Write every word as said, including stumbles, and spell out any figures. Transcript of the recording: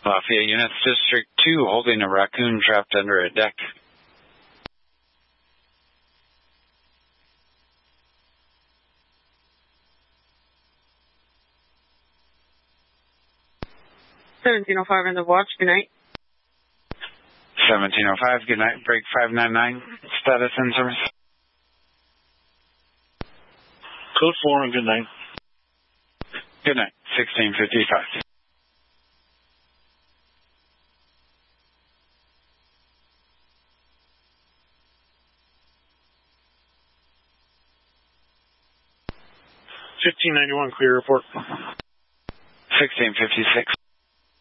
Lafayette Units, District two, holding a raccoon trapped under a deck. seventeen oh five in the watch, good night. seventeen oh five, good night. Break five nine nine, status in service. Code four and good night. Good night, sixteen fifty-five. fifteen ninety-one, clear report. sixteen fifty-six.